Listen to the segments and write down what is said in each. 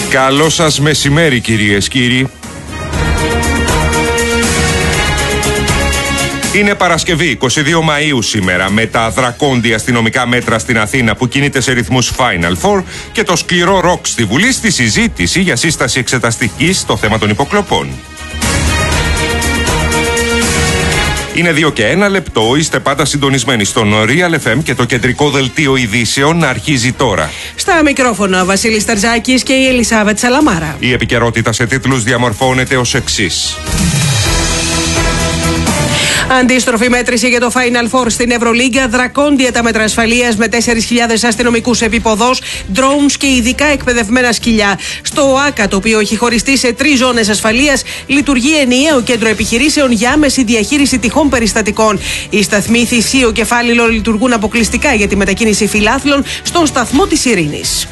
Καλό σας μεσημέρι, κυρίες, κύριοι. Είναι Παρασκευή, 22 Μαΐου σήμερα, με τα δρακόντια αστυνομικά μέτρα στην Αθήνα που κινείται σε ρυθμούς Final Four και το σκληρό ροκ στη Βουλή στη συζήτηση για σύσταση εξεταστικής στο θέμα των υποκλοπών. Είναι 2 και 1 λεπτό, είστε πάντα συντονισμένοι στον Real FM και το κεντρικό δελτίο ειδήσεων αρχίζει τώρα. Στα μικρόφωνα Βασίλης Τερζάκης και η Ελισάβετ Σαλαμάρα. Η επικαιρότητα σε τίτλους διαμορφώνεται ως εξής. Αντίστροφη μέτρηση για το Final Four στην Ευρωλίγκα, δρακόντια τα μέτρα ασφαλείας με 4.000 αστυνομικούς επίποδος, drones και ειδικά εκπαιδευμένα σκυλιά. Στο ΟΑΚΑ, το οποίο έχει χωριστεί σε 3 ζώνες ασφαλείας, λειτουργεί ενιαίο κέντρο επιχειρήσεων για άμεση διαχείριση τυχών περιστατικών. Οι σταθμοί Θησίο και Φάλιλο λειτουργούν αποκλειστικά για τη μετακίνηση φιλάθλων στον σταθμό της Ειρήνης.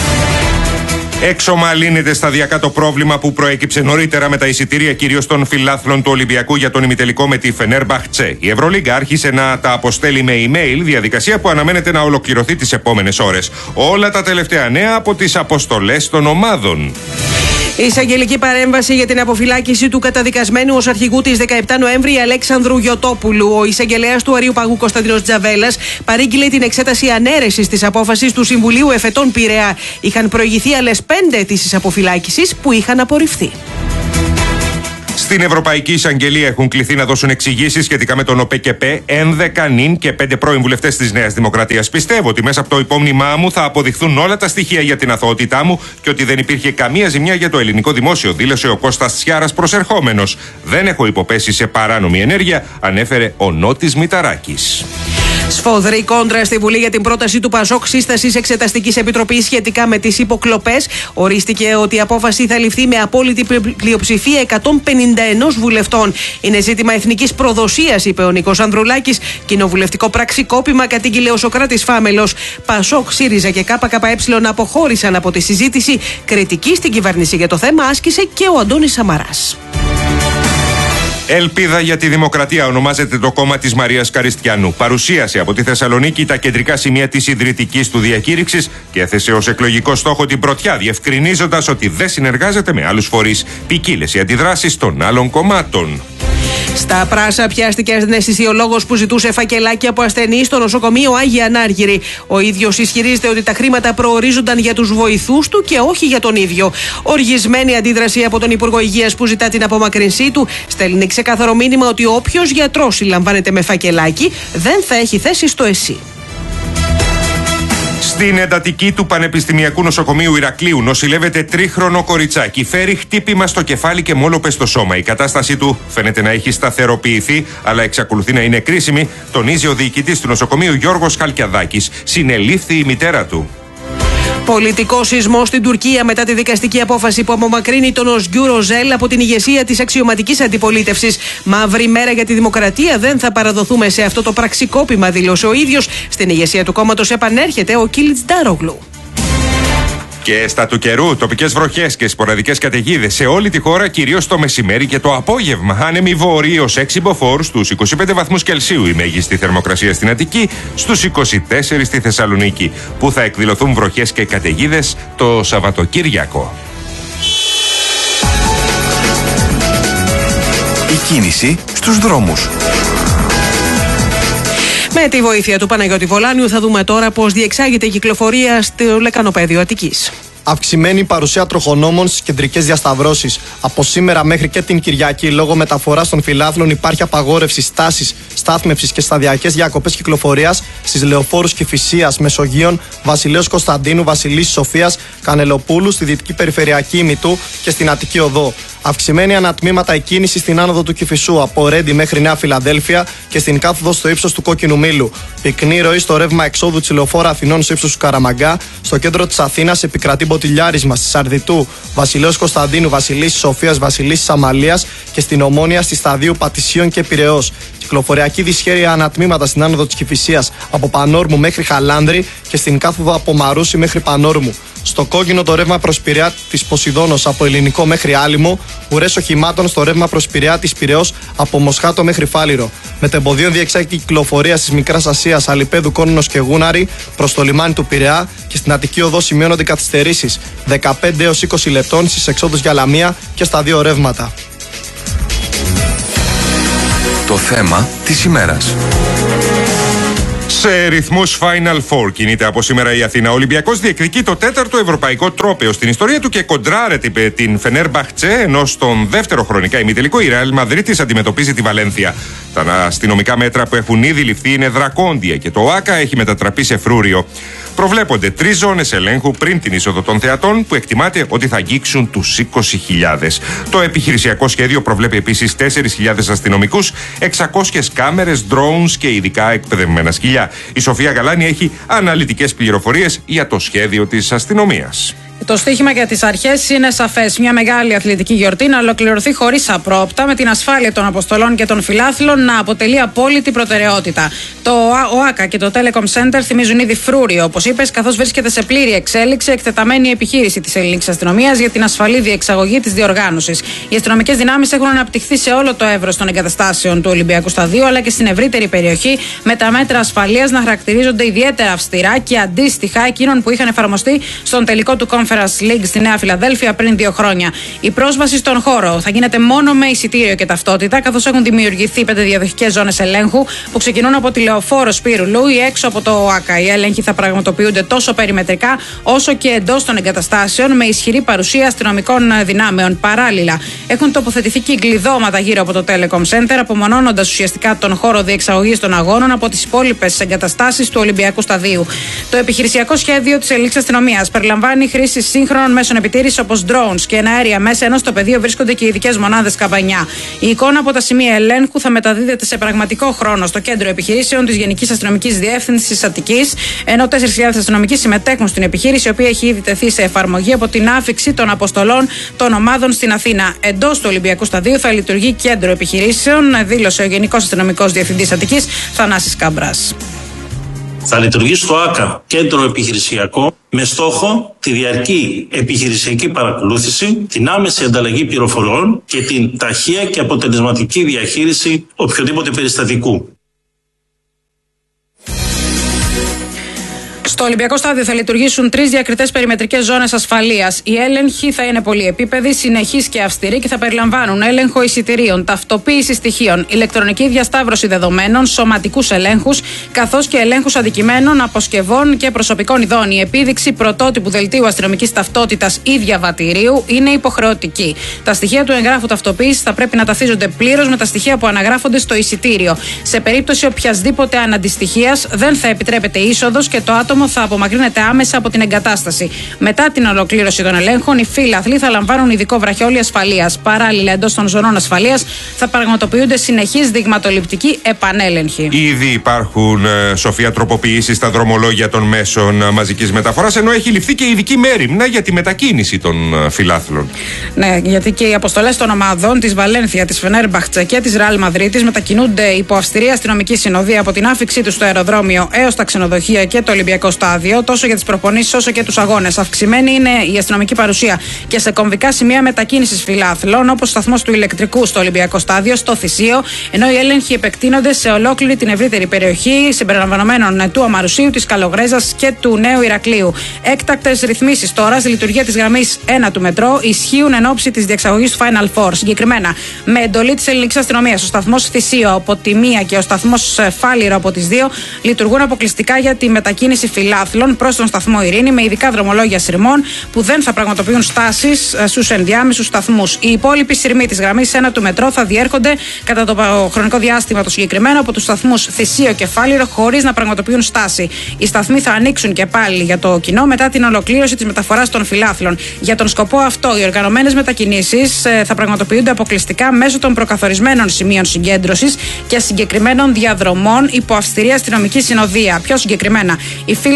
Εξομαλύνεται σταδιακά το πρόβλημα που προέκυψε νωρίτερα με τα εισιτήρια κυρίως των φιλάθλων του Ολυμπιακού για τον ημιτελικό με τη Φενέρμπαχτσε. Η Ευρωλίγκα άρχισε να τα αποστέλει με email, διαδικασία που αναμένεται να ολοκληρωθεί τις επόμενες ώρες. Όλα τα τελευταία νέα από τις αποστολές των ομάδων. Η εισαγγελική παρέμβαση για την αποφυλάκηση του καταδικασμένου ως αρχηγού της 17 Νοέμβρη Αλέξανδρου Γιωτόπουλου. Ο εισαγγελέας του Αρείου Παγού Κωνσταντίνος Τζαβέλας παρήγγειλε την εξέταση ανέρεσης της απόφασης του Συμβουλίου Εφετών Πειραιά. Είχαν προηγηθεί άλλες 5 αιτήσεις αποφυλάκησης που είχαν απορριφθεί. Στην Ευρωπαϊκή Εισαγγελία έχουν κληθεί να δώσουν εξηγήσεις σχετικά με τον ΟΠΕΚΕΠΕ, 11 νυν και 5 πρώην βουλευτές της Νέας Δημοκρατίας. Πιστεύω ότι μέσα από το υπόμνημά μου θα αποδειχθούν όλα τα στοιχεία για την αθωότητά μου και ότι δεν υπήρχε καμία ζημιά για το ελληνικό δημόσιο, δήλωσε ο Κώστας Τσιάρας προσερχόμενος. Δεν έχω υποπέσει σε παράνομη ενέργεια, ανέφερε ο Νότης Μηταράκης. Σφοδρή κόντρα στη Βουλή για την πρόταση του ΠΑΣΟΚ σύστασης εξεταστικής επιτροπής σχετικά με τις υποκλοπές. Ορίστηκε ότι η απόφαση θα ληφθεί με απόλυτη πλειοψηφία 151 βουλευτών. Είναι ζήτημα εθνικής προδοσίας, είπε ο Νίκος Ανδρουλάκης. Κοινοβουλευτικό πραξικόπημα κατήγγειλε ο Σωκράτης Φάμελος. ΠΑΣΟΚ, ΣΥΡΙΖΑ και ΚΚΕ αποχώρησαν από τη συζήτηση. Κριτική στην κυβέρνηση για το θέμα άσκησε και ο Αντώνης Σαμαράς. Ελπίδα για τη Δημοκρατία ονομάζεται το κόμμα της Μαρίας Καριστιανού. Παρουσίασε από τη Θεσσαλονίκη τα κεντρικά σημεία της ιδρυτικής του διακήρυξης και έθεσε ως εκλογικό στόχο την πρωτιά, διευκρινίζοντας ότι δεν συνεργάζεται με άλλους φορείς. Ποικίλες οι αντιδράσεις των άλλων κομμάτων. Στα Πράσα πιάστηκε αναισθησιολόγος που ζητούσε φακελάκια από ασθενείς στο νοσοκομείο Άγια Ανάργυρη. Ο ίδιος ισχυρίζεται ότι τα χρήματα προορίζονταν για τους βοηθούς του και όχι για τον ίδιο. Οργισμένη αντίδραση από τον Υπουργό Υγείας που ζητά την απομακρυνσή του, στέλνει ξεκάθαρο μήνυμα ότι όποιος γιατρός συλλαμβάνεται με φακελάκι δεν θα έχει θέση στο ΕΣΥ. Στην εντατική του Πανεπιστημιακού Νοσοκομείου Ηρακλείου νοσηλεύεται 3χρονο κοριτσάκι. Φέρει χτύπημα στο κεφάλι και μόλοπες στο σώμα. Η κατάστασή του φαίνεται να έχει σταθεροποιηθεί, αλλά εξακολουθεί να είναι κρίσιμη, τονίζει ο διοικητής του νοσοκομείου Γιώργος Χαλκιαδάκης. Συνελήφθη η μητέρα του. Πολιτικό σεισμό στην Τουρκία μετά τη δικαστική απόφαση που απομακρύνει τον Οσγκιού Ροζέλ από την ηγεσία της αξιωματικής αντιπολίτευσης. Μαύρη μέρα για τη δημοκρατία, δεν θα παραδοθούμε σε αυτό το πραξικόπημα, δήλωσε ο ίδιος. Στην ηγεσία του κόμματος επανέρχεται ο Κίλιτς Ντάρογλου. Και στα του καιρού, τοπικές βροχές και σποραδικές καταιγίδες σε όλη τη χώρα, κυρίως το μεσημέρι και το απόγευμα. Άνεμοι βόρειοι ως 6 μποφόρ, στους 25 βαθμούς Κελσίου η μέγιστη θερμοκρασία στην Αττική, στους 24 στη Θεσσαλονίκη, που θα εκδηλωθούν βροχές και καταιγίδες το Σαββατοκύριακο. Η κίνηση στους δρόμους. Με τη βοήθεια του Παναγιώτη Βολάνιου θα δούμε τώρα πώς διεξάγεται η κυκλοφορία στο λεκανοπέδιο Αττικής. Αυξημένη παρουσία τροχονόμων στις κεντρικές διασταυρώσεις. Από σήμερα μέχρι και την Κυριακή, λόγω μεταφοράς των φιλάθλων, υπάρχει απαγόρευση στάσης, στάθμευσης και σταδιακές διακοπές κυκλοφορίας στις λεωφόρους Κηφισίας, Μεσογείων, Βασιλέως Κωνσταντίνου, Βασιλίσσης Σοφίας, Κανελοπούλου, στη Δυτική Περιφερειακή Ημιτού και στην Αττική Οδό. Αυξημένη ανατμήματα η κίνηση στην άνοδο του Κηφισού από Ρέντι μέχρι Νέα Φιλαδέλφια και στην κάθοδο στο ύψος του Κόκκινου Μήλου. Πυκνή ροή στο ρεύμα εξόδου της λεωφόρου Αθηνών στο ύψος του Καραμαγκά. Στο κέντρο της Αθήνας επικρατεί μποτιλιάρισμα στη Σαρδιτού, Βασιλέως Κωνσταντίνου, Βασιλίσσης Σοφίας, Βασιλίσσης Αμαλίας και στην Ομόνια στη Σταδίου Πατησίων και Πειραιώς. Κυκλοφοριακή δυσχέρεια ανατμήματα στην άνοδο της Κηφισίας από Πανόρμου μέχρι Χαλάνδρη και στην κάθοδο από Μαρούσι μέχρι Πανόρμου. Στο κόκκινο το ρεύμα προς Πειραιά της Ποσειδώνος από Ελληνικό μέχρι Άλυμο, ουρές οχημάτων στο ρεύμα προς Πειραιά της Πειραιώς από Μοσχάτο μέχρι Φάληρο. Μετεμποδίων διεξάγει κυκλοφορία τη Μικρά Ασία, Αλιπέδου, Κόνονος και Γούναρη προς το λιμάνι του Πειραιά και στην Αττική Οδό σημειώνονται καθυστερήσεις 15 έως 20 λεπτών στις εξόδους για Λαμία και στα δύο ρεύματα. Το θέμα της ημέρας. Σε ρυθμούς Final Four κινείται από σήμερα η Αθήνα. Ο Ολυμπιακός διεκδικεί το 4ο ευρωπαϊκό τρόπαιο στην ιστορία του και κοντράρεται την Φενέρμπαχτσε, ενώ στον δεύτερο χρονικά ημιτελικό η Ρεάλ Μαδρίτης αντιμετωπίζει τη Βαλένθια. Τα αστυνομικά μέτρα που έχουν ήδη ληφθεί είναι δρακόντια και το ΟΑΚΑ έχει μετατραπεί σε φρούριο. Προβλέπονται 3 ζώνες ελέγχου πριν την είσοδο των θεατών που εκτιμάται ότι θα αγγίξουν τους 20.000. Το επιχειρησιακό σχέδιο προβλέπει επίσης 4.000 αστυνομικούς, 600 κάμερες, drones και ειδικά εκπαιδευμένα σκυλιά. Η Σοφία Γαλάνη έχει αναλυτικές πληροφορίες για το σχέδιο της αστυνομίας. Το στίχημα για τις αρχές είναι σαφές. Μια μεγάλη αθλητική γιορτή να ολοκληρωθεί χωρίς απρόπτα, με την ασφάλεια των αποστολών και των φιλάθλων να αποτελεί απόλυτη προτεραιότητα. Το ΟΑΚΑ και το Telecom Center θυμίζουν ήδη φρούριο, όπως είπες, καθώς βρίσκεται σε πλήρη εξέλιξη εκτεταμένη επιχείρηση της ελληνικής αστυνομίας για την ασφαλή διεξαγωγή της διοργάνωσης. Οι αστυνομικές δυνάμεις έχουν αναπτυχθεί σε όλο το εύρος των εγκαταστάσεων του Ολυμπιακού Σταδίου, αλλά και στην ευρύτερη περιοχή, με τα μέτρα ασφαλείας να χαρακτηρίζονται ιδιαίτερα αυστηρά και αντίστοιχα εκείνων που είχαν εφαρμοστεί στον τελικό του Conference League στη Νέα Φιλαδέλφια πριν 2 χρόνια. Η πρόσβαση στον χώρο θα γίνεται μόνο με εισιτήριο και ταυτότητα, καθώς έχουν δημιουργηθεί 5 διαδοχικές ζώνες ελέγχου που ξεκινούν από τη Λεωφόρο Σπύρου ή έξω από το ΟΑΚΑ. Οι έλεγχοι θα πραγματοποιούνται τόσο περιμετρικά όσο και εντός των εγκαταστάσεων, με ισχυρή παρουσία αστυνομικών δυνάμεων. Παράλληλα, έχουν τοποθετηθεί κυκλειδώματα γύρω από το Telecom Center, απομονώνοντας ουσιαστικά τον χώρο διεξαγωγής των αγώνων από τις υπόλοιπες εγκαταστάσεις του Ολυμπιακού Σταδίου. Το επιχειρησιακό σχέδιο της ελληνικής αστυνομίας περιλαμβάνει χρήση σύγχρονων μέσων επιτήρησης όπως drones και εναέρια μέσα, ενώ στο πεδίο βρίσκονται και ειδικές μονάδες K9. Η εικόνα από τα σημεία ελέγχου θα μεταδίδεται σε πραγματικό χρόνο στο κέντρο επιχειρήσεων της Γενικής Αστυνομικής Διεύθυνσης Αττικής, ενώ 4.000 αστυνομικοί συμμετέχουν στην επιχείρηση, η οποία έχει ήδη τεθεί σε εφαρμογή από την άφιξη των αποστολών των ομάδων στην Αθήνα. Εντός του Ολυμπιακού Σταδίου θα λειτουργεί κέντρο επιχειρήσεων, δήλωσε ο Γενικός Αστυνομικός Διευθυντής Αττικής, Θανάσης Καμπράς. Θα λειτουργήσει στο ΆΚΑ κέντρο επιχειρησιακό με στόχο τη διαρκή επιχειρησιακή παρακολούθηση, την άμεση ανταλλαγή πληροφοριών και την ταχεία και αποτελεσματική διαχείριση οποιοδήποτε περιστατικού. Στο Ολυμπιακό Στάδιο θα λειτουργήσουν 3 διακριτές περιμετρικές ζώνες ασφαλείας. Οι έλεγχοι θα είναι πολυεπίπεδοι, συνεχείς και αυστηροί και θα περιλαμβάνουν έλεγχο εισιτηρίων, ταυτοποίηση στοιχείων, ηλεκτρονική διασταύρωση δεδομένων, σωματικούς ελέγχους, καθώς και ελέγχους αντικειμένων, αποσκευών και προσωπικών ειδών. Η επίδειξη πρωτότυπου δελτίου αστυνομικής ταυτότητας ή διαβατηρίου είναι υποχρεωτική. Τα στοιχεία του εγγράφου ταυτοποίησης θα πρέπει να ταυτίζονται πλήρως με τα στοιχεία που αναγράφονται στο εισιτήριο. Σε περίπτωση οποιασδήποτε αναντιστοιχίας δεν θα επιτρέπεται είσοδος και το άτομο θα απομακρύνεται άμεσα από την εγκατάσταση. Μετά την ολοκλήρωση των ελέγχων, οι φίλαθλοι θα λαμβάνουν ειδικό βραχιόλι ασφαλείας. Παράλληλα, εντός των ζωνών ασφαλείας θα πραγματοποιούνται συνεχείς δειγματοληπτικοί επανέλεγχοι. Ήδη υπάρχουν, Σοφία, τροποποιήσεις στα δρομολόγια των μέσων μαζικής μεταφοράς, ενώ έχει ληφθεί και ειδική μέριμνα για τη μετακίνηση των φιλάθλων. Ναι, γιατί και οι αποστολές των ομάδων της Βαλένθια, της Φενέρμπαχτσε και της Ρεάλ Μαδρίτης μετακινούνται υπό αυστηρή αστυνομική συνοδεία από την άφιξή του στο αεροδρόμιο έως τα ξενοδοχεία και το Ολυμπιακό Στάδιο, τόσο για τις προπονήσεις όσο και τους αγώνες. Αυξημένη είναι η αστυνομική παρουσία και σε κομβικά σημεία μετακίνησης φιλάθλων, όπως ο σταθμός του ηλεκτρικού στο Ολυμπιακό Στάδιο, στο Θησίο, ενώ οι έλεγχοι επεκτείνονται σε ολόκληρη την ευρύτερη περιοχή, συμπεριλαμβανομένων του Αμαρουσίου, της Καλογρέζας και του Νέου Ηρακλείου. Έκτακτες ρυθμίσεις τώρα στη λειτουργία της γραμμής 1 του μετρό ισχύουν εν ώψη της διεξαγωγής του Final Four. Συγκεκριμένα, με εντολή της ελληνικής αστυνομίας, ο σταθμός Θησίο από τη 1 και ο σταθμός Φάληρο από τις 2 λειτουργούν αποκλειστικά για τη μετακίνηση φιλάθλων προς τον σταθμό Ειρήνη, με ειδικά δρομολόγια σειρμών που δεν θα πραγματοποιούν στάσεις στους ενδιάμεσους σταθμούς. Οι υπόλοιποι σειρμοί της γραμμής 1 του μετρό θα διέρχονται κατά το χρονικό διάστημα το συγκεκριμένο από τους σταθμούς Θησίο και Φάληρο, χωρίς να πραγματοποιούν στάση. Οι σταθμοί θα ανοίξουν και πάλι για το κοινό μετά την ολοκλήρωση της μεταφοράς των φιλάθλων. Για τον σκοπό αυτό, οι οργανωμένες μετακινήσεις θα πραγματοποιούνται αποκλειστικά μέσω των προκαθορισμένων σημείων συγκέντρωσης και συγκεκριμένων διαδρομών υπό αυστηρή αστυνομική συνοδεία. Πιο συγκεκριμένα, οι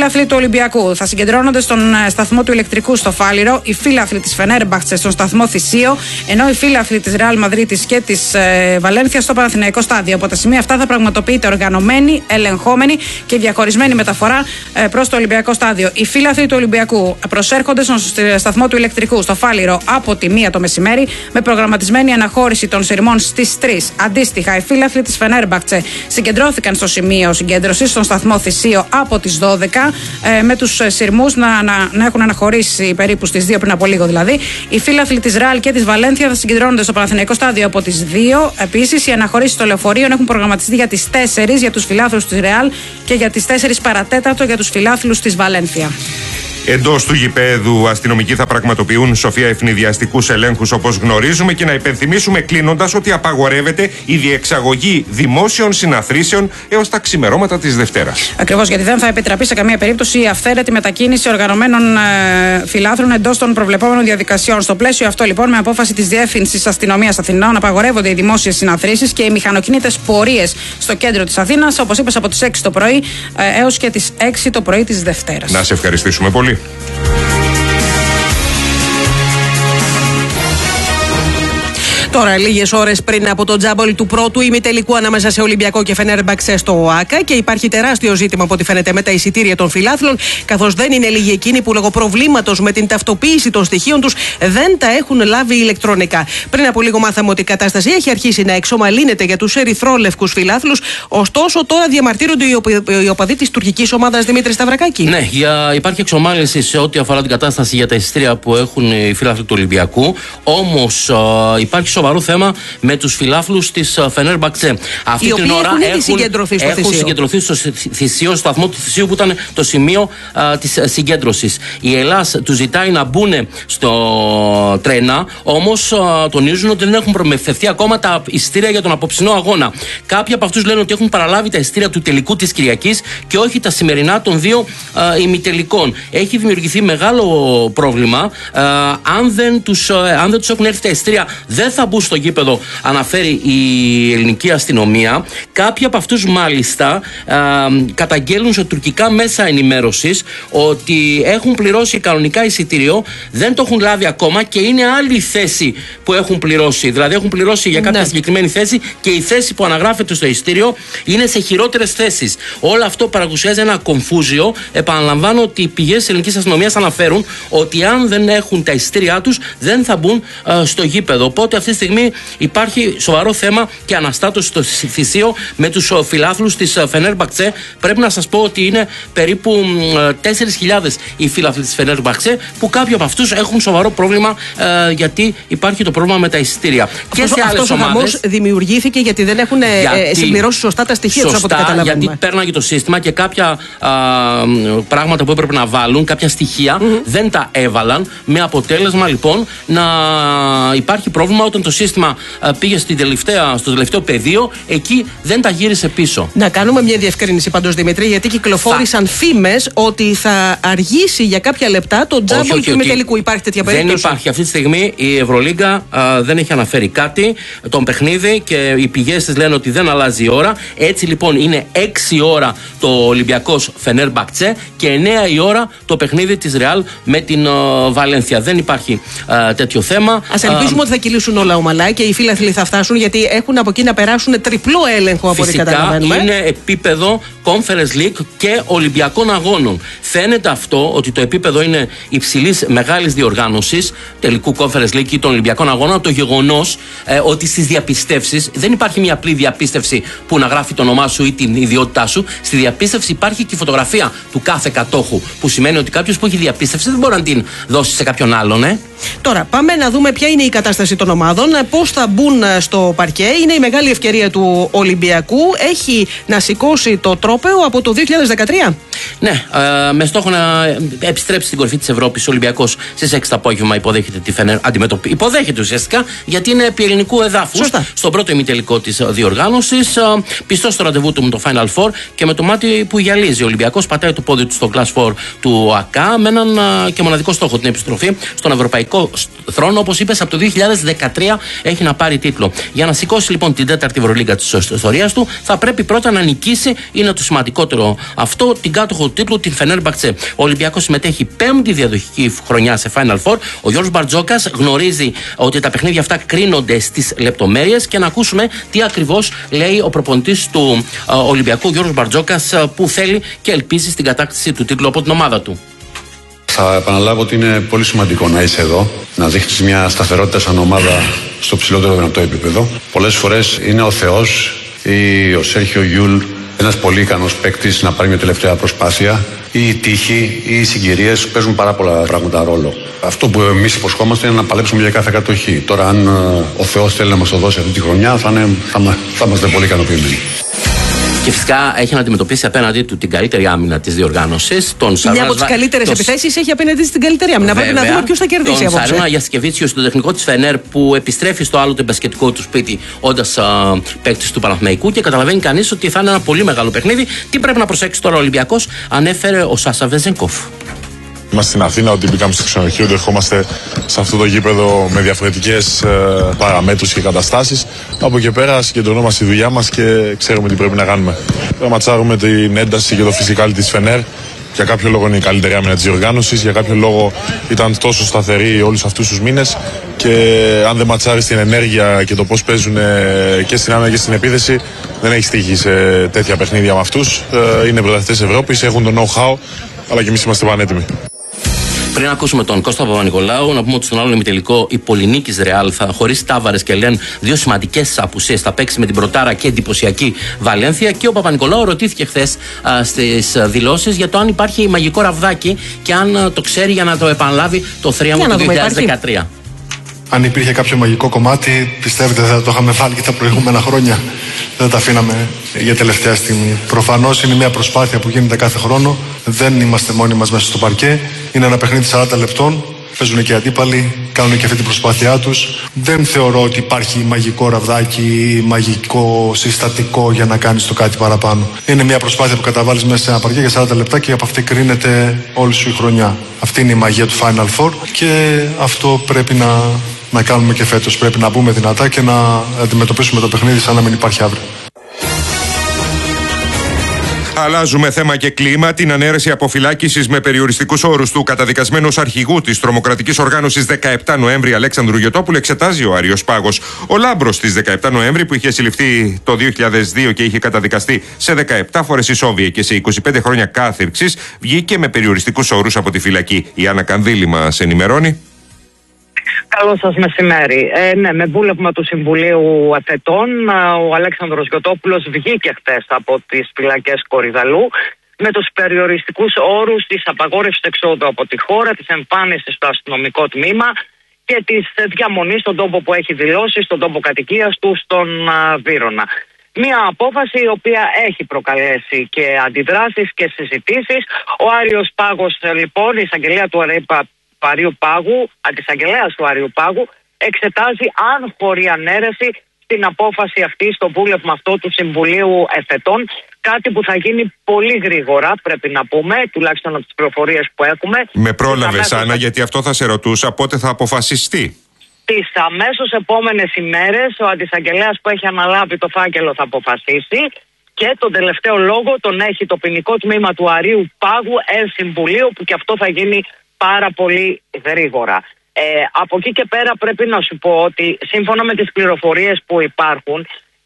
φίλαθλοι του Ολυμπιακού θα συγκεντρώνονται στον σταθμό του Ηλεκτρικού στο Φάληρο, οι φίλαθλοι της Φενέρμπαχτσε στον σταθμό Θησίο, ενώ οι φίλαθλοι της Ρεάλ Μαδρίτης και της Βαλένθια στο Παναθηναϊκό στάδιο. Από τα σημεία αυτά θα πραγματοποιείται οργανωμένη, ελεγχόμενη και διαχωρισμένη μεταφορά προς το Ολυμπιακό στάδιο. Οι φίλαθλοι του Ολυμπιακού προσέρχονται στον σταθμό του Ηλεκτρικού στο Φάληρο από τη 1 το μεσημέρι, με προγραμματισμένη αναχώρηση των σειρμών στις 3. Αντίστοιχα, οι φίλαθλοι της Φενέρμπαχτσε συγκεντρώθηκαν στο σημείο συγκέντρωσης στον σταθμό Θησίο από τις 12, με τους σειρμούς να έχουν αναχωρήσει περίπου στις 2 πριν από λίγο δηλαδή. Οι φίλαθλοι της Ρεάλ και της Βαλένθια θα συγκεντρώνονται στο Παναθηναϊκό στάδιο από τις 2. Επίσης, οι αναχωρήσεις των λεωφορείων έχουν προγραμματιστεί για τις 4 για τους φιλάθλους της Ρεάλ και για τις 4 παρατέταρτο για τους φιλάθλους της Βαλένθια. Εντός του γηπέδου, αστυνομικοί θα πραγματοποιούν, Σοφία, ευνηδιαστικούς ελέγχους όπως γνωρίζουμε, και να υπενθυμίσουμε κλείνοντας ότι απαγορεύεται η διεξαγωγή δημόσιων συναθρήσεων έως τα ξημερώματα της Δευτέρας. Ακριβώς, γιατί δεν θα επιτραπεί σε καμία περίπτωση η αυθαίρετη μετακίνηση οργανωμένων φιλάθρων εντός των προβλεπόμενων διαδικασιών. Στο πλαίσιο αυτό, λοιπόν, με απόφαση της Διεύθυνσης Αστυνομίας Αθηνών, απαγορεύονται οι δημόσιες συναθρήσεις και οι μηχανοκίνητες πορείες στο κέντρο της Αθήνας, όπως είπες, από τις 6 το πρωί έως και τις 6 το πρωί της Δευτέρας. Να σε ευχαριστήσουμε πολύ. Τώρα, λίγες ώρες πριν από το τζάμπολ του πρώτου ημιτελικού ανάμεσα σε Ολυμπιακό και Φενέρμπαχτσε στο ΟΑΚΑ, και υπάρχει τεράστιο ζήτημα από ό,τι φαίνεται με τα εισιτήρια των φιλάθλων, καθώς δεν είναι λίγοι εκείνοι που λόγω προβλήματος με την ταυτοποίηση των στοιχείων τους δεν τα έχουν λάβει ηλεκτρονικά. Πριν από λίγο μάθαμε ότι η κατάσταση έχει αρχίσει να εξομαλύνεται για τους ερυθρόλευκους φιλάθλους, ωστόσο τώρα διαμαρτύρονται οι οπαδοί της τουρκικής ομάδας, Δημήτρη Σταυρακάκη. Ναι, υπάρχει εξομάλυνση σε ό,τι αφορά την κατάσταση για τα εισιτήρια που έχουν οι φιλάθλοι του Ολυμπιακού. Όμως υπάρχει σοβαρό θέμα με τους φιλάθλους της Φενέρμπαχτσε. Αυτή την ώρα έχουν συγκεντρωθεί στο Θησίο, στο σταθμό του Θησίου που ήταν το σημείο της συγκέντρωσης. Η Ελλάς τους ζητάει να μπουν στο τρένα, όμως τονίζουν ότι δεν έχουν προμηθευτεί ακόμα τα εισιτήρια για τον απόψινό αγώνα. Κάποιοι από αυτούς λένε ότι έχουν παραλάβει τα εισιτήρια του τελικού της Κυριακής και όχι τα σημερινά των 2 ημιτελικών. Έχει δημιουργηθεί μεγάλο πρόβλημα. Αν δεν τους έχουν έρθει τα εισιτήρια, δεν θα μπουν στο γήπεδο, αναφέρει η ελληνική αστυνομία. Κάποιοι από αυτούς μάλιστα καταγγέλνουν σε τουρκικά μέσα ενημέρωσης ότι έχουν πληρώσει κανονικά εισιτήριο, δεν το έχουν λάβει ακόμα και είναι άλλη θέση που έχουν πληρώσει. Δηλαδή έχουν πληρώσει για κάποια συγκεκριμένη θέση και η θέση που αναγράφεται στο εισιτήριο είναι σε χειρότερες θέσεις. Όλο αυτό παραγουσιάζει ένα κομφούζιο. Επαναλαμβάνω ότι οι πηγές της ελληνικής αστυνομίας αναφέρουν ότι αν δεν έχουν τα εισιτήριά τους δεν θα μπουν στο γήπεδο. Οπότε αυτή τη στιγμή υπάρχει σοβαρό θέμα και αναστάτωση στο Θησίο με τους φιλάθλους της Φενέρμπαχτσε. Πρέπει να σας πω ότι είναι περίπου 4.000 οι φιλάθλοι της Φενέρμπαχτσε, που κάποιοι από αυτούς έχουν σοβαρό πρόβλημα γιατί υπάρχει το πρόβλημα με τα εισιτήρια. Και σε άλλες ομάδες. Ο χαμός δημιουργήθηκε γιατί δεν έχουν συμπληρώσει σωστά τα στοιχεία τους, από ό,τι καταλαβαίνουμε. Γιατί πέρναγε το σύστημα και κάποια πράγματα που έπρεπε να βάλουν, κάποια στοιχεία δεν τα έβαλαν, με αποτέλεσμα λοιπόν να υπάρχει πρόβλημα όταν το σύστημα πήγε στο τελευταίο πεδίο, εκεί δεν τα γύρισε πίσω. Να κάνουμε μια διευκρίνηση πάντως, Δημήτρη, γιατί κυκλοφόρησαν φήμες ότι θα αργήσει για κάποια λεπτά το τζάμπολ του ημιτελικού. Υπάρχει τέτοια περίπτωση? Δεν υπάρχει. Αυτή τη στιγμή η Ευρωλίγκα δεν έχει αναφέρει κάτι. Το παιχνίδι και οι πηγές της λένε ότι δεν αλλάζει η ώρα. Έτσι λοιπόν είναι 6 ώρα το Ολυμπιακός Φενέρμπαχτσε και 9 η ώρα το παιχνίδι της Ρεάλ με την Βαλένθια. Δεν υπάρχει τέτοιο θέμα. Ας ελπίσουμε ότι θα κυλήσουν όλα ομαλά και οι φίλαθλοι θα φτάσουν, γιατί έχουν από εκεί να περάσουν τριπλό έλεγχο από ό,τι καταλαβαίνουμε. Είναι επίπεδο Conference League και Ολυμπιακών Αγώνων. Φαίνεται αυτό ότι το επίπεδο είναι υψηλής μεγάλης διοργάνωσης, τελικού Conference League ή των Ολυμπιακών Αγώνων. Το γεγονός ότι στις διαπιστεύσεις δεν υπάρχει μια απλή διαπίστευση που να γράφει το όνομά σου ή την ιδιότητά σου. Στη διαπίστευση υπάρχει και η φωτογραφία του κάθε κατόχου, που σημαίνει ότι κάποιος που έχει διαπίστευση δεν μπορεί να την δώσει σε κάποιον άλλον. Τώρα, πάμε να δούμε ποια είναι η κατάσταση των ομάδων, πώς θα μπουν στο παρκέ. Είναι η μεγάλη ευκαιρία του Ολυμπιακού. Έχει να σηκώσει το τρόπαιο από το 2013. Ναι, με στόχο να επιστρέψει στην κορυφή της Ευρώπης. Ο Ολυμπιακός στις 6 το απόγευμα υποδέχεται τη Φενέρ. Υποδέχεται ουσιαστικά, γιατί είναι επί ελληνικού εδάφους. Στον πρώτο ημιτελικό της διοργάνωσης. Πιστός στο ραντεβού του με το Final Four και με το μάτι που γυαλίζει. Ο Ολυμπιακός πατάει το πόδι του στο Glass Four του ΟΑΚΑ με έναν και μοναδικό στόχο, την επιστροφή στον ευρωπαϊκό ευρωπαϊκό θρόνο, όπως είπες, από το 2013 έχει να πάρει τίτλο. Για να σηκώσει λοιπόν την 4η Ευρωλίγκα της ιστορίας του, θα πρέπει πρώτα να νικήσει, είναι το σημαντικότερο αυτό, την κάτοχο του τίτλου, την Φενέρμπαχτσε. Ο Ολυμπιακός συμμετέχει 5η διαδοχική χρονιά σε Final Four. Ο Γιώργος Μπαρτζόκας γνωρίζει ότι τα παιχνίδια αυτά κρίνονται στις λεπτομέρειες και να ακούσουμε τι ακριβώς λέει ο προπονητής του Ολυμπιακού, Γιώργος Μπαρτζόκας, που θέλει και ελπίζει στην κατάκτηση του τίτλου από την ομάδα του. Θα επαναλάβω ότι είναι πολύ σημαντικό να είσαι εδώ, να δείχνεις μια σταθερότητα σαν ομάδα στο ψηλότερο δυνατό επίπεδο. Πολλές φορές είναι ο Θεός ή ο Σέρχιο Γιούλ, ένας πολύ ικανός παίκτης, να πάρει μια τελευταία προσπάθεια, ή η τύχη ή οι συγκυρίες, παίζουν πάρα πολλά πράγματα ρόλο. Αυτό που εμείς υποσχόμαστε είναι να παλέψουμε για κάθε κατοχή. Τώρα, αν ο Θεός θέλει να μας το δώσει αυτή τη χρονιά, θα είμαστε πολύ ικανοποιημένοι. Και φυσικά έχει να αντιμετωπίσει απέναντί του την καλύτερη άμυνα της διοργάνωσης. Μια από τις καλύτερες επιθέσεις έχει απέναντί στην καλύτερη άμυνα. Πρέπει να δούμε ποιος θα κερδίσει απόψε. Τον Σαρούνα Γιασκεβίτσιο, στον τεχνικό της Φενέρ, που επιστρέφει στο άλλο το μπασκετικό του σπίτι όντας παίκτης του Παναθηναϊκού, και καταλαβαίνει κανείς ότι θα είναι ένα πολύ μεγάλο παιχνίδι. Τι πρέπει να προσέξει τώρα ο Ολυμπιακός, ανέφερε ο Σάσα Βεζενκόφ. Είμαστε στην Αθήνα, ότι μπήκαμε στο ξενοδοχείο, ότι ερχόμαστε σε αυτό το γήπεδο με διαφορετικές παραμέτρους και καταστάσεις. Από εκεί πέρα συγκεντρωνόμαστε στη δουλειά μας και ξέρουμε τι πρέπει να κάνουμε. Πρέπει να ματσάρουμε την ένταση και το φυσικάλι της Φενέρ. Για κάποιο λόγο είναι η καλύτερη άμυνα της διοργάνωσης, για κάποιο λόγο ήταν τόσο σταθερή όλους αυτούς τους μήνες, και αν δεν ματσάρεις την ενέργεια και το πώς παίζουν και στην άμυνα και στην επίθεση, δεν έχει τύχει σε τέτοια παιχνίδια με αυτούς. Είναι πρωταθλητές Ευρώπης, έχουν το know-how, αλλά και εμείς είμαστε πανέτοιμοι. Πριν ακούσουμε τον Κώστα Παπα-Νικολάου, να πούμε ότι στον άλλο ημιτελικό η Πολυνίκης Ρεάλ, χωρίς Τάβαρες και Λεν, δύο σημαντικές απουσίες, θα παίξει με την Πρωτάρα και εντυπωσιακή Βαλένθια. Και ο Παπα-Νικολάου ρωτήθηκε χθες στις δηλώσεις για το αν υπάρχει μαγικό ραβδάκι και αν το ξέρει για να το επαναλάβει το θρίαμβο του 2013. Αν υπήρχε κάποιο μαγικό κομμάτι, πιστεύετε θα το είχαμε βάλει και τα προηγούμενα χρόνια? Δεν τα αφήναμε για τελευταία στιγμή. Προφανώς είναι μια προσπάθεια που γίνεται κάθε χρόνο. Δεν είμαστε μόνοι μας μέσα στο παρκέ. Είναι ένα παιχνίδι 40 λεπτών. Παίζουν και οι αντίπαλοι, κάνουν και αυτή την προσπάθειά τους. Δεν θεωρώ ότι υπάρχει μαγικό ραβδάκι ή μαγικό συστατικό για να κάνεις το κάτι παραπάνω. Είναι μια προσπάθεια που καταβάλεις μέσα σε ένα παρκέ για 40 λεπτά και από αυτή κρίνεται όλη σου η χρονιά. Αυτή είναι η μαγεία του Final Four και αυτό πρέπει να κάνουμε και φέτος. Πρέπει να μπούμε δυνατά και να αντιμετωπίσουμε το παιχνίδι σαν να μην υπάρχει αύριο. Αλλάζουμε θέμα και κλίμα. Την ανέρεση αποφυλάκησης με περιοριστικούς όρους του καταδικασμένου ως αρχηγού της τρομοκρατικής οργάνωσης 17 Νοέμβρη Αλέξανδρου Γιωτόπουλου εξετάζει ο Άριος Πάγος. Ο Λάμπρος της 17 Νοέμβρη, που είχε συλληφθεί το 2002 και είχε καταδικαστεί σε 17 φορές ισόβια και σε 25 χρόνια κάθυρξης, βγήκε με περιοριστικούς όρους από τη φυλακή. Η Άννα Κανδύλη μας ενημερώνει. Καλό σας μεσημέρι. Ναι, με βούλευμα του Συμβουλίου Εφετών, ο Αλέξανδρος Γιωτόπουλος βγήκε χτες από τις φυλακές Κορυδαλού με τους περιοριστικούς όρους της απαγόρευσης εξόδου από τη χώρα, της εμφάνισης στο αστυνομικό τμήμα και της διαμονής στον τόπο που έχει δηλώσει, στον τόπο κατοικίας του, στον Βύρωνα. Μια απόφαση η οποία έχει προκαλέσει και αντιδράσεις και συζητήσεις. Ο Άριος Πάγος, λοιπόν, η εισαγγελία του Αρείου Πάγου, αντισαγγελέας του Αρείου Πάγου, εξετάζει αν χωρεί ανέρεση στην απόφαση αυτή, στο βούλευμα αυτό του Συμβουλίου Εφετών. Κάτι που θα γίνει πολύ γρήγορα, πρέπει να πούμε, τουλάχιστον από τις πληροφορίες που έχουμε. Με πρόλαβες, Άννα, γιατί αυτό θα σε ρωτούσα, πότε θα αποφασιστεί. Τις αμέσως επόμενες ημέρες ο αντισαγγελέας που έχει αναλάβει το φάκελο θα αποφασίσει. Και τον τελευταίο λόγο τον έχει το ποινικό τμήμα του Αρείου Πάγου Συμβουλίου, που και αυτό θα γίνει πάρα πολύ γρήγορα. Από εκεί και πέρα πρέπει να σου πω ότι σύμφωνα με τις πληροφορίες που υπάρχουν,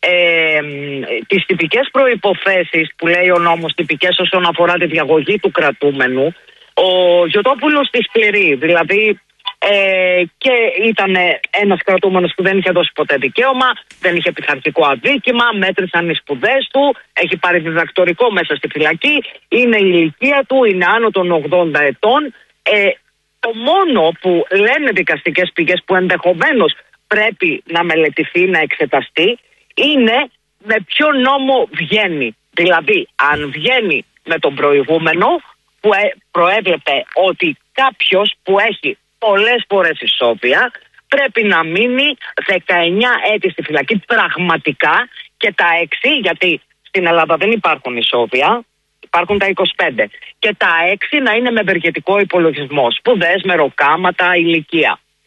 τις τυπικές προϋποθέσεις που λέει ο νόμος, τυπικές όσον αφορά τη διαγωγή του κρατούμενου, ο Γιωτόπουλος τις πληρεί. Δηλαδή και ήταν ένας κρατούμενος που δεν είχε δώσει ποτέ δικαίωμα, δεν είχε πειθαρχικό αδίκημα, μέτρησαν οι σπουδές του, έχει πάρει διδακτορικό μέσα στη φυλακή, είναι η ηλικία του, είναι άνω των 80 ετών. Το μόνο που λένε δικαστικές πηγές που ενδεχομένως πρέπει να μελετηθεί, να εξεταστεί, είναι με ποιο νόμο βγαίνει. Δηλαδή, αν βγαίνει με τον προηγούμενο που προέβλεπε ότι κάποιος που έχει πολλές φορές ισόβια πρέπει να μείνει 19 έτη στη φυλακή πραγματικά, και τα 6, γιατί στην Ελλάδα δεν υπάρχουν ισόβια, υπάρχουν τα 25. Και τα 6 να είναι με ευεργετικό υπολογισμό. Σπουδές, μεροκάματα, ηλικία.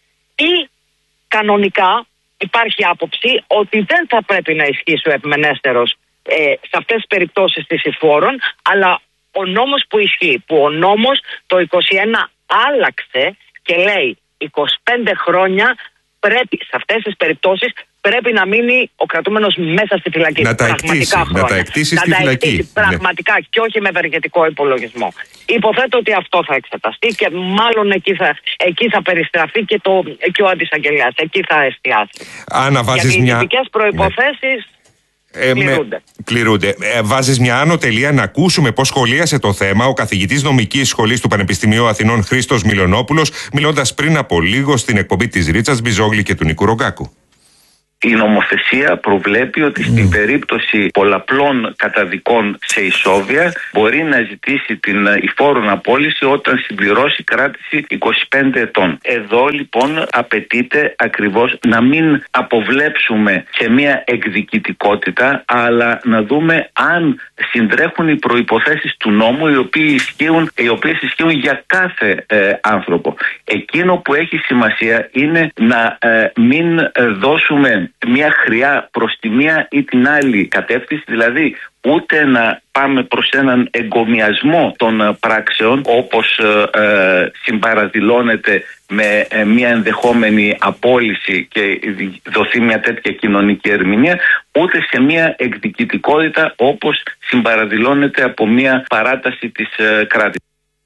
κανονικά υπάρχει άποψη ότι δεν θα πρέπει να ισχύσει ο επιμενέστερος σε αυτές τις περιπτώσεις της εισφόρων, αλλά ο νόμος που ισχύει, που ο νόμος το 21 άλλαξε και λέει 25 χρόνια πρέπει σε αυτές τις περιπτώσεις πρέπει να μείνει ο κρατούμενος μέσα στη φυλακή. Να τα εκτίσει στη φυλακή. Πραγματικά, ναι. Και όχι με ευεργετικό υπολογισμό. Υποθέτω ότι αυτό θα εξεταστεί και μάλλον εκεί θα περιστραφεί και ο αντισαγγελέας. Εκεί θα εστιάσει. Άνα, βάζεις γιατί οι ειδικές προϋποθέσεις κληρούνται. Βάζεις μια άνω τελεία να ακούσουμε πώς σχολίασε το θέμα ο καθηγητής νομικής σχολής του Πανεπιστημίου Αθηνών Χρήστος Μιλονόπουλος, μιλώντας πριν από λίγο στην εκπομπή της Ρίτσας Μπιζόγλη και του Νίκου Ρογκάκου. Η νομοθεσία προβλέπει ότι στην περίπτωση πολλαπλών καταδικών σε ισόβια μπορεί να ζητήσει την υφόρον απόλυση όταν συμπληρώσει κράτηση 25 ετών. Εδώ λοιπόν απαιτείται ακριβώς να μην αποβλέψουμε σε μια εκδικητικότητα, αλλά να δούμε αν συντρέχουν οι προϋποθέσεις του νόμου οι οποίες ισχύουν για κάθε άνθρωπο. Εκείνο που έχει σημασία είναι να μην δώσουμε μια χρειά προς τη μία ή την άλλη κατεύθυνση, δηλαδή ούτε να πάμε προς έναν εγκομιασμό των πράξεων όπως συμπαραδηλώνεται με μια ενδεχόμενη απόλυση και δοθεί μια τέτοια κοινωνική ερμηνεία, ούτε σε μια εκδικητικότητα όπως συμπαραδηλώνεται από μια παράταση της κράτησης.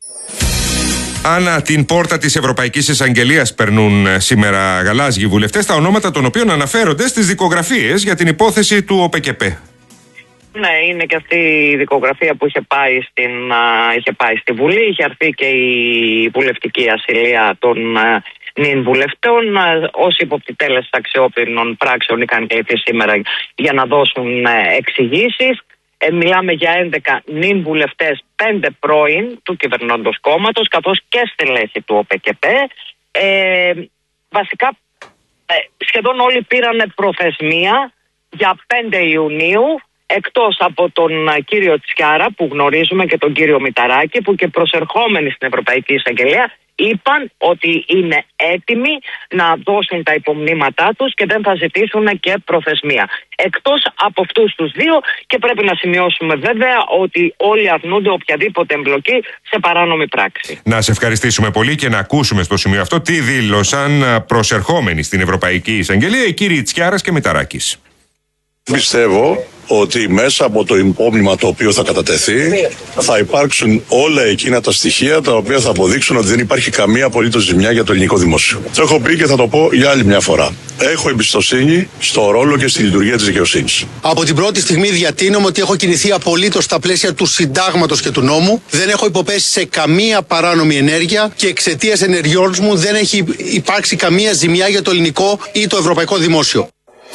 Άννα, την πόρτα της Ευρωπαϊκής Εισαγγελίας περνούν σήμερα γαλάζιοι βουλευτές, τα ονόματα των οποίων αναφέρονται στις δικογραφίες για την υπόθεση του ΟΠΚΠ. Ναι, είναι και αυτή η δικογραφία που είχε πάει στη Βουλή, είχε έρθει και η βουλευτική ασυλία των νυν βουλευτών. Όσοι υποπτυτέλες αξιόπινων πράξεων είχαν κληθεί σήμερα για να δώσουν εξηγήσεις. Μιλάμε για 11 νυν βουλευτές, 5 πρώην του κυβερνώντος κόμματος, καθώς και στελέχη του ΟΠΚΠ. Βασικά, σχεδόν όλοι πήραν προθεσμία για 5 Ιουνίου, εκτός από τον κύριο Τσιάρα που γνωρίζουμε και τον κύριο Μηταράκη, που και προσερχόμενοι στην Ευρωπαϊκή Εισαγγελία είπαν ότι είναι έτοιμοι να δώσουν τα υπομνήματά τους και δεν θα ζητήσουν και προθεσμία. Εκτός από αυτούς τους δύο, και πρέπει να σημειώσουμε βέβαια ότι όλοι αρνούνται οποιαδήποτε εμπλοκή σε παράνομη πράξη. Να σε ευχαριστήσουμε πολύ και να ακούσουμε στο σημείο αυτό τι δήλωσαν προσερχόμενοι στην Ευρωπαϊκή Εισαγγελία οι κύριοι Τσιάρας και Μηταράκης. Πιστεύω ότι μέσα από το υπόμνημα το οποίο θα κατατεθεί θα υπάρξουν όλα εκείνα τα στοιχεία τα οποία θα αποδείξουν ότι δεν υπάρχει καμία απολύτως ζημιά για το ελληνικό δημόσιο. Το έχω πει και θα το πω για άλλη μια φορά. Έχω εμπιστοσύνη στο ρόλο και στη λειτουργία της δικαιοσύνης. Από την πρώτη στιγμή διατείνομαι ότι έχω κινηθεί απολύτως στα πλαίσια του συντάγματος και του νόμου. Δεν έχω υποπέσει σε καμία παράνομη ενέργεια και εξαιτίας ενεργειών μου δεν έχει υπάρξει καμία ζημιά για το ελληνικό ή το ευρωπαϊκό δημόσιο.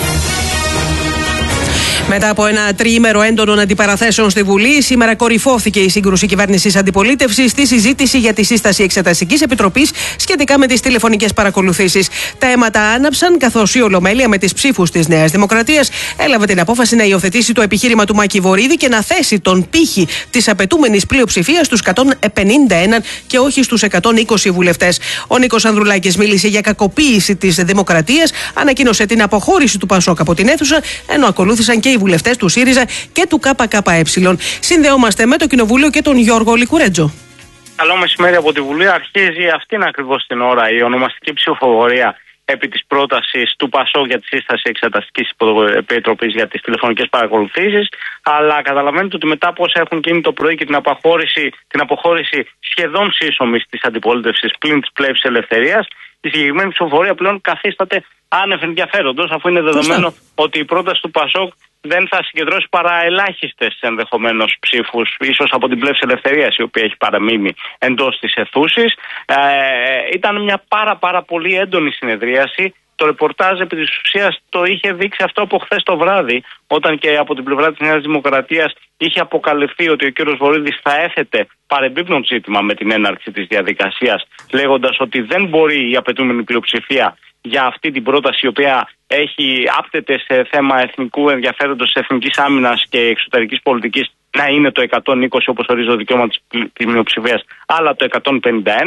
Μετά από ένα τριήμερο έντονων αντιπαραθέσεων στη Βουλή, σήμερα κορυφώθηκε η σύγκρουση κυβέρνησης-αντιπολίτευσης στη συζήτηση για τη σύσταση Εξεταστικής Επιτροπής σχετικά με τις τηλεφωνικές παρακολουθήσεις. Τα αίματα άναψαν, καθώς η Ολομέλεια με τις ψήφους της Νέας Δημοκρατίας έλαβε την απόφαση να υιοθετήσει το επιχείρημα του Μάκη Βορίδη και να θέσει τον πύχη της απαιτούμενης πλειοψηφίας στους 151 και όχι στους 120 βουλευτές. Ο Νίκος Ανδρουλάκης μίλησε για κακοποίηση της Δημοκρατίας, ανακοίνωσε την αποχώρηση του Πασόκ από την αίθουσα, ενώ ακολούθησαν και οι βουλευτές του ΣΥΡΙΖΑ και του ΚΚΕ. Συνδεόμαστε με το Κοινοβούλιο και τον Γιώργο Λικουρέτζο. Καλό μεσημέρι από τη Βουλή. Αρχίζει αυτήν ακριβώς την ώρα η ονομαστική ψηφοφορία επί της πρότασης του ΠΑΣΟΚ για τη σύσταση Εξεταστικής Επιτροπής για τις τηλεφωνικές παρακολουθήσεις. Αλλά καταλαβαίνετε ότι μετά από όσα έχουν γίνει το πρωί και την αποχώρηση σχεδόν σύσσωμης της αντιπολίτευσης πλην της πλεύσης ελευθερίας, η συγκεκριμένη ψηφοφορία πλέον καθίσταται άνευ ενδιαφέροντος, αφού είναι δεδομένο ότι η πρόταση του ΠΑΣΟΚ δεν θα συγκεντρώσει παρά ελάχιστες ενδεχομένως ψήφους, ίσως από την πλεύση ελευθερίας, η οποία έχει παραμείνει εντός της αιθούσης. Ήταν μια πάρα πολύ έντονη συνεδρίαση. Το ρεπορτάζ επί της ουσίας το είχε δείξει αυτό από χθες το βράδυ, όταν και από την πλευρά της Νέας Δημοκρατίας είχε αποκαλυφθεί ότι ο κύριος Βορίδης θα έθετε παρεμπίπτον ζήτημα με την έναρξη της διαδικασίας, λέγοντας ότι δεν μπορεί η απαιτούμενη πλειοψηφία για αυτή την πρόταση, η οποία άπτεται σε θέμα εθνικού ενδιαφέροντος, εθνικής άμυνας και εξωτερικής πολιτικής, να είναι το 120 όπως ορίζει το δικαίωμα της πλειοψηφίας, αλλά το 151.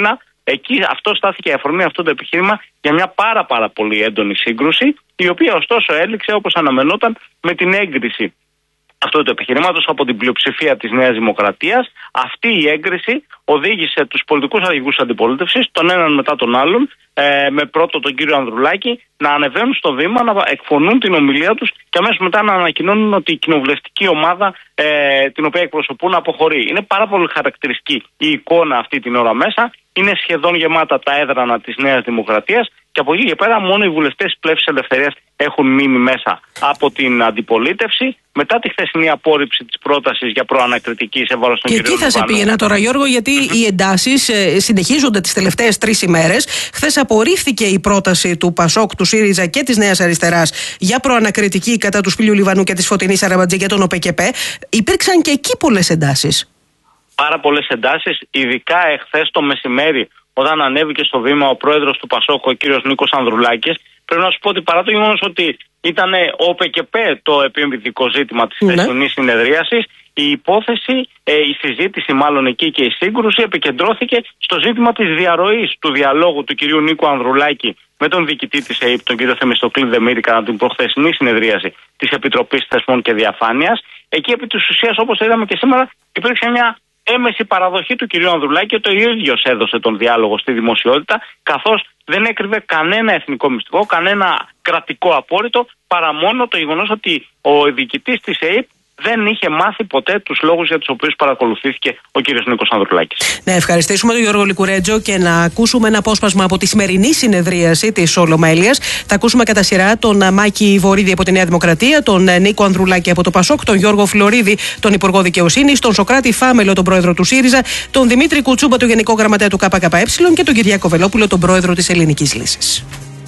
Εκεί αυτό στάθηκε αφορμή, αυτό το επιχείρημα, για μια πάρα πολύ έντονη σύγκρουση, η οποία ωστόσο έληξε όπως αναμενόταν με την έγκριση αυτού του επιχειρήματος από την πλειοψηφία της Νέας Δημοκρατίας. Αυτή η έγκριση οδήγησε τους πολιτικούς αρχηγούς αντιπολίτευσης, τον έναν μετά τον άλλον, με πρώτο τον κύριο Ανδρουλάκη, να ανεβαίνουν στο βήμα, να εκφωνούν την ομιλία τους και αμέσως μετά να ανακοινώνουν ότι η κοινοβουλευτική ομάδα την οποία εκπροσωπούν αποχωρεί. Είναι πάρα πολύ χαρακτηριστική η εικόνα αυτή την ώρα μέσα. Είναι σχεδόν γεμάτα τα έδρανα της Νέας Δημοκρατίας και από εκεί και πέρα μόνο οι βουλευτές της Πλεύσης Ελευθερίας έχουν μείνει μέσα από την αντιπολίτευση μετά τη χθεσινή απόρριψη της πρότασης για προανακριτική σε βάρος των κυρίων. Και εκεί θα σε πήγαινα τώρα, Γιώργο, γιατί οι εντάσεις συνεχίζονται τις τελευταίες 3 ημέρες. Χθες απορρίφθηκε η πρόταση του ΠΑΣΟΚ, του ΣΥΡΙΖΑ και της Νέας Αριστεράς για προανακριτική κατά του Σπύλιου Λιβανού και της Φωτεινής Αραμπατζή για τον ΟΠΕΚΕΠΕ. Υπήρξαν και εκεί πολλές εντάσεις. Πάρα πολλές εντάσεις, ειδικά εχθές το μεσημέρι, όταν ανέβηκε στο βήμα ο πρόεδρος του ΠΑΣΟΚ, ο κύριος Νίκος Ανδρουλάκης. Πρέπει να σου πω ότι παρά το γεγονός ότι ήταν ο ΟΠΕΚΕΠΕ το επιμβητικό ζήτημα της χθεσινής συνεδρίασης, η υπόθεση, η συζήτηση μάλλον εκεί και η σύγκρουση επικεντρώθηκε στο ζήτημα της διαρροής του διαλόγου του κυρίου Νίκου Ανδρουλάκη με τον διοικητή της ΕΕΠ, τον κύριο Θεμιστοκλή Δεμήρη, κατά την προχθεσινή συνεδρίαση της Επιτροπής Θεσμών και Διαφάνειας. Εκεί επί της ουσίας, όπως είδαμε και σήμερα, υπήρξε μια έμεση παραδοχή του κυρίου Ανδρουλάκη ότι ο ίδιος έδωσε τον διάλογο στη δημοσιότητα, καθώς δεν έκρυβε κανένα εθνικό μυστικό, κανένα κρατικό απόρριτο, παρά μόνο το γεγονός ότι ο διοικητής της ΕΕΠ δεν είχε μάθει ποτέ τους λόγους για τους οποίους παρακολουθήθηκε ο κύριος Νίκος Ανδρουλάκης. Να ευχαριστήσουμε τον Γιώργο Λικουρέτζο και να ακούσουμε ένα απόσπασμα από τη σημερινή συνεδρίαση της Ολομέλειας. Θα ακούσουμε κατά σειρά τον Μάκη Βορίδη από τη Νέα Δημοκρατία, τον Νίκο Ανδρουλάκη από το ΠΑΣΟΚ, τον Γιώργο Φλωρίδη, τον Υπουργό Δικαιοσύνης, τον Σοκράτη Φάμελο, τον Πρόεδρο του ΣΥΡΙΖΑ, τον Δημήτρη Κουτσούμπα, τον Γενικό Γραμματέα του ΚΚΕ και τον Κυριάκο Βελόπουλο, τον Πρόεδρο της Ελληνικής Λύσης.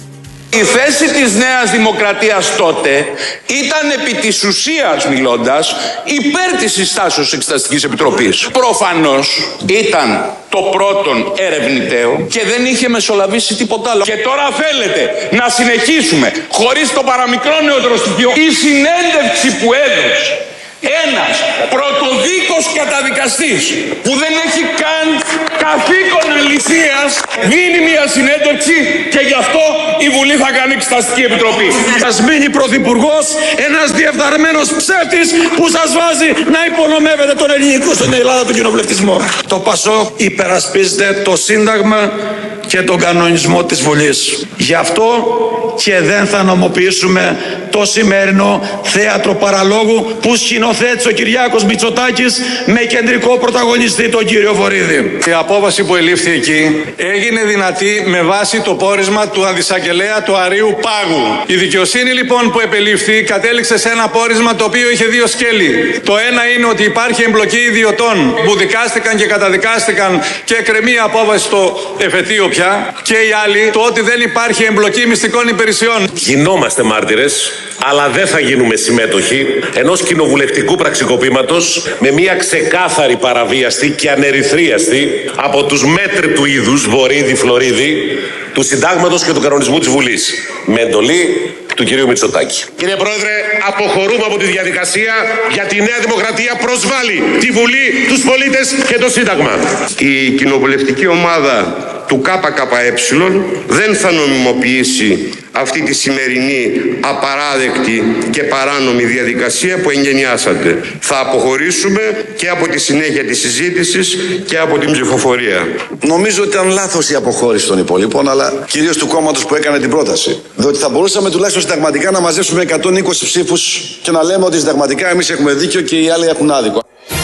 Η θέση της Νέας Δημοκρατίας τότε ήταν επί της ουσίας μιλώντας υπέρ της συστάσεως Εξεταστικής Επιτροπής. Προφανώς ήταν το πρώτον ερευνηταίο και δεν είχε μεσολαβήσει τίποτα άλλο. Και τώρα θέλετε να συνεχίσουμε χωρίς το παραμικρό νεότερο στοιχείο η συνέντευξη που έδωσε ένας πρωτοδίκος καταδικαστής που δεν έχει καν καθήκον αληθείας δίνει μια συνέντευξη και γι' αυτό η Βουλή θα κάνει Εξεταστική Επιτροπή. Σας μείνει πρωθυπουργός ένας διεφθαρμένος ψεύτης που σας βάζει να υπονομεύετε τον ελληνικό στην Ελλάδα τον κοινοβουλευτισμό. Το ΠΑΣΟΚ υπερασπίζεται το Σύνταγμα και τον κανονισμό της Βουλής. Γι' αυτό και δεν θα νομοποιήσουμε το σημερινό θέατρο παραλόγου που σκηνοθέτησε ο Κυριάκος Μητσοτάκης με κεντρικό πρωταγωνιστή τον κύριο Βορίδη. Η απόφαση που ελήφθη εκεί έγινε δυνατή με βάση το πόρισμα του αντισαγγελέα του Αρείου Πάγου. Η δικαιοσύνη λοιπόν που επελήφθη κατέληξε σε ένα πόρισμα το οποίο είχε 2 σκέλη. Το ένα είναι ότι υπάρχει εμπλοκή ιδιωτών που δικάστηκαν και καταδικάστηκαν και εκκρεμεί απόφαση στο εφετείο πια. Και η άλλη, το ότι δεν υπάρχει εμπλοκή μυστικών υπηρεσιών. Γινόμαστε μάρτυρες, αλλά δεν θα γίνουμε συμμέτοχοι ενός κοινοβουλευτικού πραξικοπήματος με μια ξεκάθαρη παραβίαστη και ανερυθρίαστη από τους μέτρητου είδους Βορίδη Φλωρίδη του Συντάγματος και του κανονισμού της Βουλής. Με εντολή του κυρίου Μητσοτάκη. Κύριε Πρόεδρε, αποχωρούμε από τη διαδικασία γιατί η Νέα Δημοκρατία προσβάλλει τη Βουλή, τους πολίτες και το Σύνταγμα. Η κοινοβουλευτική ομάδα του ΚΚΕ δεν θα νομιμοποιήσει αυτή τη σημερινή απαράδεκτη και παράνομη διαδικασία που εγγενιάσατε. Θα αποχωρήσουμε και από τη συνέχεια της συζήτησης και από την ψηφοφορία. Νομίζω ότι ήταν λάθος η αποχώρηση των υπολείπων, αλλά κυρίως του κόμματος που έκανε την πρόταση. Διότι θα μπορούσαμε τουλάχιστον συνταγματικά να μαζέψουμε 120 ψήφους και να λέμε ότι συνταγματικά εμείς έχουμε δίκιο και οι άλλοι έχουν άδικο.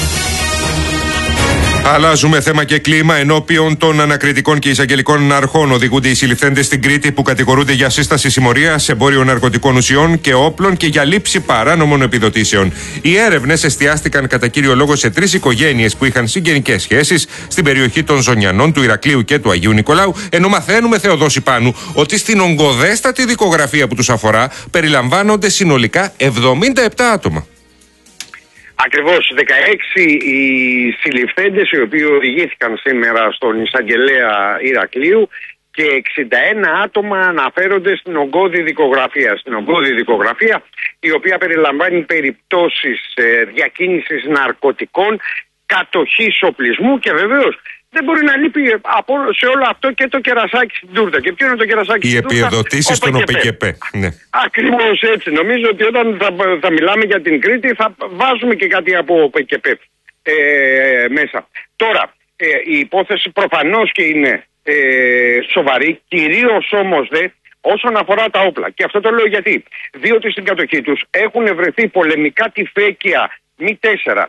Αλλάζουμε θέμα και κλίμα. Ενώπιον των ανακριτικών και εισαγγελικών αρχών οδηγούνται οι συλληφθέντες στην Κρήτη που κατηγορούνται για σύσταση συμμορίας, εμπόριο ναρκωτικών ουσιών και όπλων και για λήψη παράνομων επιδοτήσεων. Οι έρευνες εστιάστηκαν κατά κύριο λόγο σε 3 οικογένειες που είχαν συγγενικές σχέσεις στην περιοχή των Ζωνιανών, του Ηρακλείου και του Αγίου Νικολάου. Ενώ μαθαίνουμε, Θεοδόση Πάνου, ότι στην ογκωδέστατη δικογραφία που τους αφορά περιλαμβάνονται συνολικά 77 άτομα. Ακριβώς, 16 οι συλληφθέντες οι οποίοι οδηγήθηκαν σήμερα στον εισαγγελέα Ηρακλείου και 61 άτομα αναφέρονται στην ογκώδη δικογραφία. Στην ογκώδη δικογραφία η οποία περιλαμβάνει περιπτώσεις διακίνησης ναρκωτικών, κατοχής οπλισμού και βεβαίως δεν μπορεί να λείπει σε όλο αυτό και το κερασάκι στην τούρτα. Και ποιο είναι το κερασάκι στην τούρτα? Οι επιδοτήσεις στον ΟΠΚΠ. Ναι. Ακριβώς έτσι. Νομίζω ότι όταν θα μιλάμε για την Κρήτη θα βάζουμε και κάτι από ΟΠΚΠ μέσα. Τώρα, η υπόθεση προφανώς και είναι σοβαρή, κυρίως όμως όσον αφορά τα όπλα. Και αυτό το λέω γιατί? Διότι στην κατοχή τους έχουν βρεθεί πολεμικά τυφέκια Mi-4,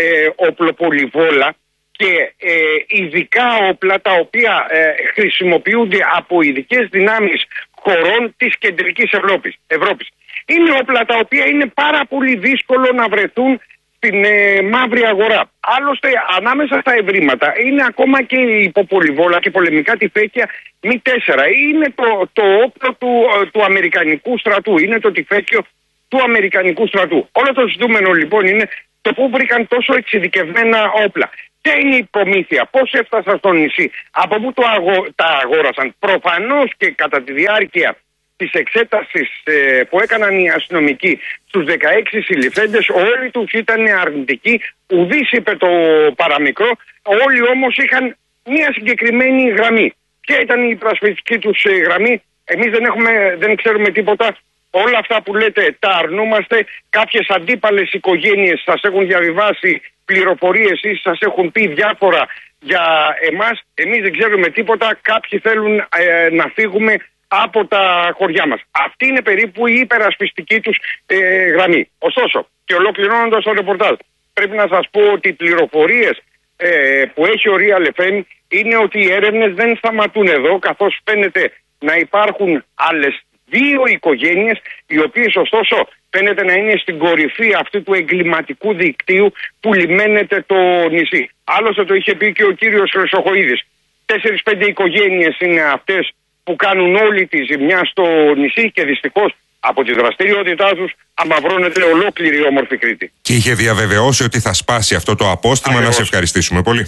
οπλοπολιβόλα και ειδικά όπλα τα οποία χρησιμοποιούνται από ειδικές δυνάμεις χωρών της κεντρικής Ευρώπης. Είναι όπλα τα οποία είναι πάρα πολύ δύσκολο να βρεθούν στην μαύρη αγορά. Άλλωστε, ανάμεσα στα ευρήματα είναι ακόμα και η υποπολιβόλα και πολεμικά τυφέκια Mi-4. Είναι το όπλο του Αμερικανικού στρατού. Είναι το τυφέκιο του Αμερικανικού στρατού. Όλο το ζητούμενο λοιπόν είναι το πού βρήκαν τόσο εξειδικευμένα όπλα. Ποια είναι η προμήθεια, πώς έφτασαν στο νησί, από πού τα αγόρασαν. Προφανώς και κατά τη διάρκεια της εξέτασης που έκαναν οι αστυνομικοί στους 16 συλληφθέντες, όλοι τους ήταν αρνητικοί, ουδής είπε το παραμικρό, όλοι όμως είχαν μια συγκεκριμένη γραμμή. Ποια ήταν η υπερασπιστική τους γραμμή? Εμείς δεν ξέρουμε τίποτα. Όλα αυτά που λέτε τα αρνούμαστε. Κάποιες αντίπαλες οικογένειες σας έχουν διαβιβάσει πληροφορίες ή σας έχουν πει διάφορα για εμάς. Εμείς δεν ξέρουμε τίποτα. Κάποιοι θέλουν να φύγουμε από τα χωριά μας. Αυτή είναι περίπου η υπερασπιστική τους γραμμή. Ωστόσο, και ολοκληρώνοντας το ρεπορτάζ, πρέπει να σας πω ότι οι πληροφορίες που έχει ο Real FM είναι ότι οι έρευνες δεν σταματούν εδώ, καθώς φαίνεται να υπάρχουν άλλες 2 οικογένειες, οι οποίες ωστόσο φαίνεται να είναι στην κορυφή αυτού του εγκληματικού δικτύου που λιμένεται το νησί. Άλλωστε το είχε πει και ο κύριος Χρυσοχοΐδης. 4-5 οικογένειες είναι αυτές που κάνουν όλη τη ζημιά στο νησί και δυστυχώς από τη δραστηριότητά τους αμαυρώνεται ολόκληρη η όμορφη Κρήτη. Και είχε διαβεβαιώσει ότι θα σπάσει αυτό το απόστημα. Να σε ευχαριστήσουμε πολύ.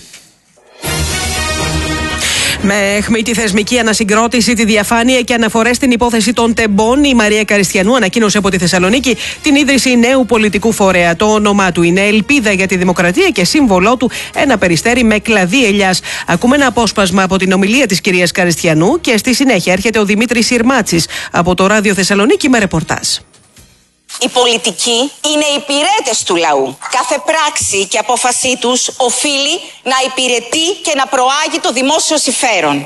Με αιχμή τη θεσμική ανασυγκρότηση, τη διαφάνεια και αναφορές στην υπόθεση των τεμπών, η Μαρία Καριστιανού ανακοίνωσε από τη Θεσσαλονίκη την ίδρυση νέου πολιτικού φορέα. Το όνομά του είναι Ελπίδα για τη Δημοκρατία και σύμβολό του ένα περιστέρι με κλαδί ελιάς. Ακούμε ένα απόσπασμα από την ομιλία της κυρίας Καριστιανού και στη συνέχεια έρχεται ο Δημήτρης Συρμάτσης από το Ράδιο Θεσσαλονίκη με ρεπορτάζ. Οι πολιτικοί είναι υπηρέτες του λαού. Κάθε πράξη και απόφασή τους οφείλει να υπηρετεί και να προάγει το δημόσιο συμφέρον.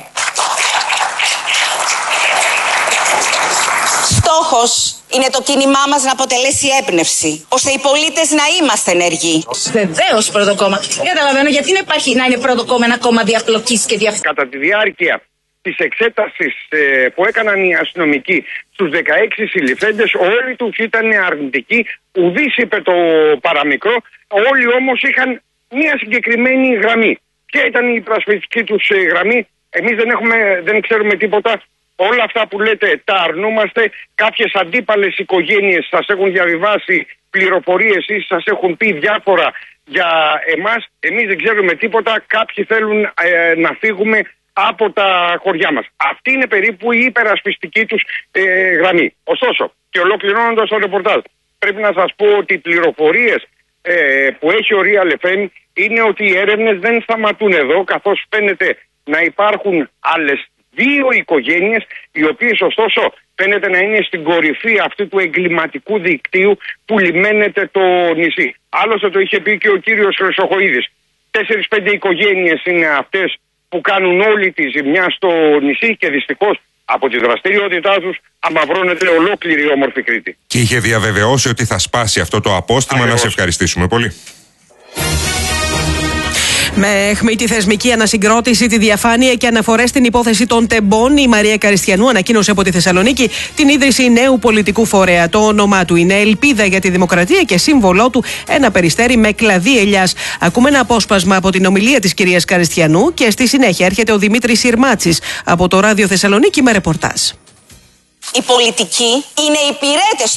Στόχος είναι το κίνημά μας να αποτελέσει έμπνευση, ώστε οι πολίτες να είμαστε ενεργοί. Βεβαίως πρώτο κόμμα. Καταλαβαίνω γιατί να είναι πρώτο κόμμα ένα κόμμα διαφλοκής και διαφορετικό. Κατά τη διάρκεια της εξέτασης που έκαναν οι αστυνομικοί στους 16 συλληφθέντες, όλοι τους ήταν αρνητικοί, ουδής είπε το παραμικρό, όλοι όμως είχαν μια συγκεκριμένη γραμμή. Ποια ήταν η υπερασπιστική τους γραμμή? Εμείς δεν ξέρουμε τίποτα. Όλα αυτά που λέτε τα αρνούμαστε. Κάποιες αντίπαλες οικογένειες σας έχουν διαβιβάσει πληροφορίες ή σας έχουν πει διάφορα για εμάς. Εμείς δεν ξέρουμε τίποτα. Κάποιοι θέλουν να φύγουμε από τα χωριά μας. Αυτή είναι περίπου η υπερασπιστική τους γραμμή. Ωστόσο, και ολοκληρώνοντας το ρεπορτάζ, πρέπει να σας πω ότι οι πληροφορίες που έχει ο Real FM είναι ότι οι έρευνες δεν σταματούν εδώ, καθώς φαίνεται να υπάρχουν άλλες 2 οικογένειες, οι οποίες ωστόσο φαίνεται να είναι στην κορυφή αυτού του εγκληματικού δικτύου που λιμένεται το νησί. Άλλωστε το είχε πει και ο κύριος Χρυσοχοΐδης. 4-5 οικογένειες είναι αυτές που κάνουν όλη τη ζημιά στο νησί και δυστυχώς από τη δραστηριότητά τους αμαυρώνεται ολόκληρη η όμορφη Κρήτη. Και είχε διαβεβαιώσει ότι θα σπάσει αυτό το απόστημα. Να σε ευχαριστήσουμε πολύ. Με αιχμή τη θεσμική ανασυγκρότηση, τη διαφάνεια και αναφορές στην υπόθεση των τεμπών, η Μαρία Καριστιανού ανακοίνωσε από τη Θεσσαλονίκη την ίδρυση νέου πολιτικού φορέα. Το όνομά του είναι Ελπίδα για τη Δημοκρατία και σύμβολό του ένα περιστέρι με κλαδί ελιάς. Ακούμε ένα απόσπασμα από την ομιλία της κυρίας Καριστιανού και στη συνέχεια έρχεται ο Δημήτρης Συρμάτσης από το Ράδιο Θεσσαλονίκη με ρεπορτάζ. Οι πολιτικοί είναι υπηρέτες